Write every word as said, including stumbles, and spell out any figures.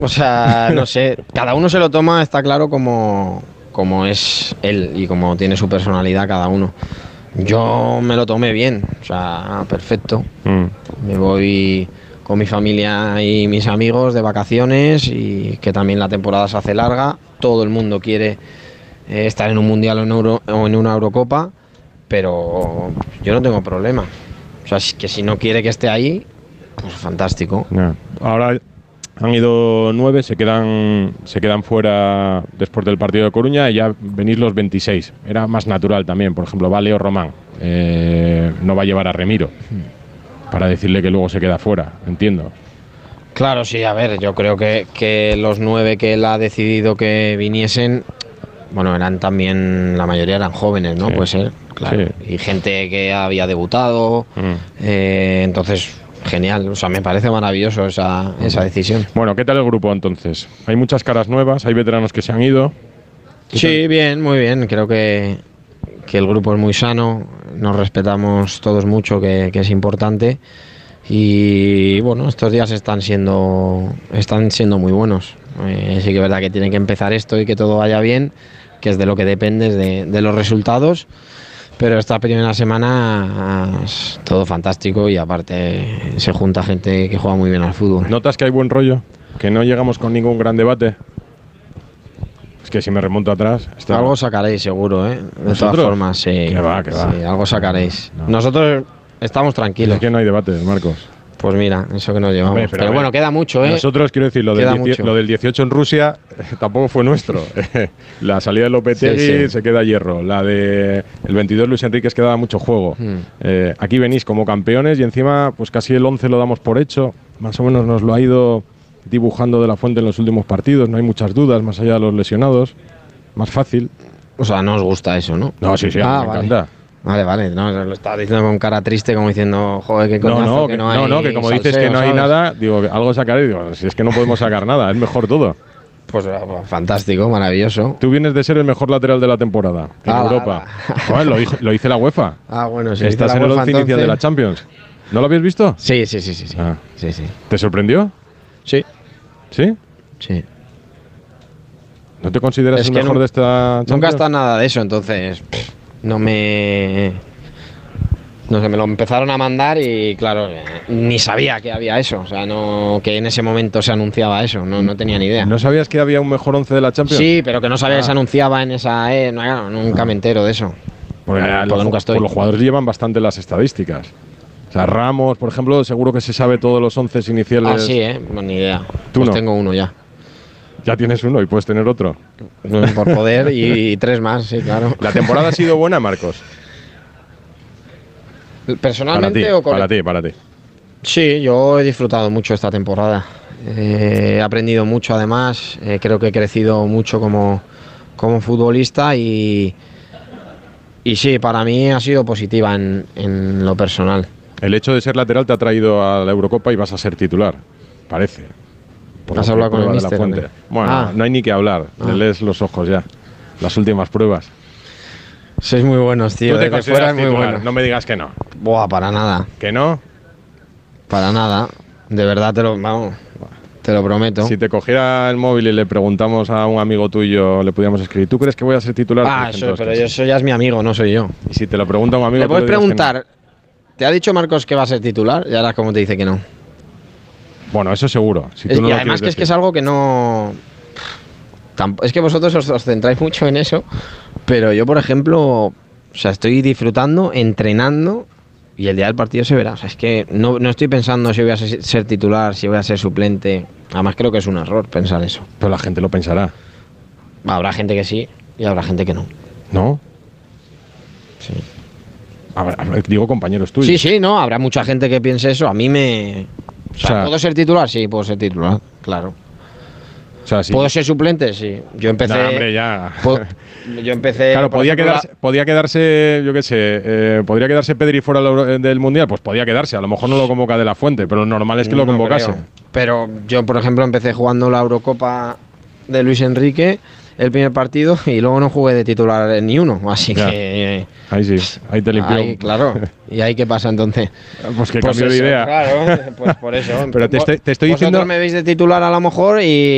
O sea, no sé, cada uno se lo toma, está claro, como, como es él y como tiene su personalidad cada uno. Yo me lo tomé bien, o sea, perfecto. Mm. Me voy con mi familia y mis amigos de vacaciones y que también la temporada se hace larga. Todo el mundo quiere eh, estar en un mundial o en, Euro, o en una Eurocopa, pero yo no tengo problema. O sea, que si no quiere que esté ahí, pues fantástico. Yeah. Ahora han ido nueve, se quedan, se quedan fuera después del partido de Coruña y ya venís los veintiséis. Era más natural también, por ejemplo, va Leo Román, eh, no va a llevar a Remiro para decirle que luego se queda fuera, entiendo. Claro, sí, a ver, yo creo que, que los nueve que él ha decidido que viniesen, bueno, eran también, la mayoría eran jóvenes, ¿no? Sí. Puede ser, claro. Sí. Y gente que había debutado, mm. eh, entonces, genial, o sea, me parece maravilloso esa, esa decisión. Bueno, ¿qué tal el grupo entonces? Hay muchas caras nuevas, hay veteranos que se han ido. Sí, bien, muy bien, creo que, que el grupo es muy sano, nos respetamos todos mucho, que, que es importante. Y bueno, estos días están siendo están siendo muy buenos. Eh, sí que es verdad que tiene que empezar esto y que todo vaya bien, que es de lo que depende, de, de los resultados. Pero esta primera semana es todo fantástico y aparte se junta gente que juega muy bien al fútbol. ¿Notas que hay buen rollo? ¿Que no llegamos con ningún gran debate? Es que si me remonto atrás... Está... Algo sacaréis seguro, ¿eh? De ¿Nosotros? Todas formas, sí. Que va, que va. Sí, algo sacaréis. No. Nosotros... Estamos tranquilos. Es que no hay debate, Marcos. Pues mira, eso que nos llevamos. Hombre, pero, pero bueno, queda mucho, ¿eh? Nosotros, quiero decir, lo, del, dieci lo del dieciocho en Rusia eh, tampoco fue nuestro. La salida de Lopetegui sí, sí. se queda hierro. La de el veintidós Luis Enríquez quedaba mucho juego. Hmm. Eh, aquí venís como campeones y encima pues casi el once lo damos por hecho. Más o menos nos lo ha ido dibujando De la Fuente en los últimos partidos. No hay muchas dudas, más allá de los lesionados. Más fácil. O sea, no os gusta eso, ¿no? No, sí, sí, ah, me vale. encanta. Vale, vale, no, lo estaba diciendo con cara triste, como diciendo, joder, qué coñazo, no, no, que que no hay no, no, que como salseo, dices que no hay ¿sabes? nada, digo, algo sacaré, digo, si es que no podemos sacar nada, es mejor todo. Pues fantástico, maravilloso. Tú vienes de ser el mejor lateral de la temporada en ah, Europa. Joder, lo, dijo, lo dice la UEFA. Ah, bueno, sí. Estás en el once inicial de la Champions. ¿No lo habías visto? Sí, sí, sí, sí. sí. Ah. sí, sí. ¿Te sorprendió? Sí. ¿Sí? Sí. ¿No te consideras es el mejor no, de esta Champions? Nunca está nada de eso, entonces no me... No sé, me lo empezaron a mandar y claro, ni sabía que había eso, o sea, no que en ese momento se anunciaba eso, no, no tenía ni idea. ¿No sabías que había un mejor once de la Champions? Sí, pero que no sabía ah. que se anunciaba en esa, eh, no, nunca ah. me entero de eso. Porque, porque los, nunca estoy. Pues los jugadores llevan bastante las estadísticas. O sea, Ramos, por ejemplo, seguro que se sabe todos los once iniciales. Ah, sí, eh, pues ni idea. Tú pues no. tengo uno ya. Ya tienes uno y puedes tener otro. Por poder y, y tres más, sí, claro. ¿La temporada ha sido buena, Marcos? ¿Personalmente para ti, o con... para ti, para ti. Sí, yo he disfrutado mucho esta temporada. Eh, he aprendido mucho, además. Eh, creo que he crecido mucho como, como futbolista y, y sí, para mí ha sido positiva en, en lo personal. El hecho de ser lateral te ha traído a la Eurocopa y vas a ser titular, parece. Por ¿Has hablado con el míster? Bueno, ah. no hay ni que hablar. Ah. Le lees los ojos ya. Las últimas pruebas. Sois muy buenos, tío. Tú te Desde fuera es muy bueno. No me digas que no. Buah, para nada. ¿Que no? Para nada. De verdad te lo, vamos, te lo prometo. Si te cogiera el móvil y le preguntamos a un amigo tuyo, le podíamos escribir, ¿tú crees que voy a ser titular? Ah, eso, pero yo, eso ya es mi amigo, no soy yo. Y si te lo pregunta un amigo... Le puedes preguntar, no. ¿te ha dicho Marcos que va a ser titular? Y ahora cómo te dice que no. Bueno, eso seguro. Si tú es, no y lo además que decir. es que es algo que no... Es que vosotros os, os centráis mucho en eso, pero yo, por ejemplo, o sea, estoy disfrutando, entrenando y el día del partido se verá. O sea, es que no, no estoy pensando si voy a ser, ser titular, si voy a ser suplente. Además creo que es un error pensar eso. Pero la gente lo pensará. Habrá gente que sí y habrá gente que no. ¿No? Sí. Habrá, digo compañeros tuyos. Sí, sí, no, habrá mucha gente que piense eso. A mí me... O sea, o sea, ¿puedo ser titular? Sí, puedo ser titular, claro. O sea, sí. ¿Puedo ser suplente? Sí. Yo empecé... No, hombre, ya. Puedo, yo empecé... Claro, podía, ejemplo, quedarse, la... podía quedarse, yo qué sé, eh, ¿podría quedarse Pedri fuera del Mundial? Pues podía quedarse. A lo mejor no lo convoca De la Fuente, pero lo normal es que lo no convocase. Creo. Pero yo, por ejemplo, empecé jugando la Eurocopa de Luis Enrique, el primer partido, y luego no jugué de titular ni uno. Así ya. que... Ahí sí, ahí te limpió. Ahí, claro. ¿Y ahí qué pasa entonces? Pues que pues cambio eso, de idea. Claro, pues por eso. Pero te estoy, te estoy Vosotros diciendo... me veis de titular a lo mejor y...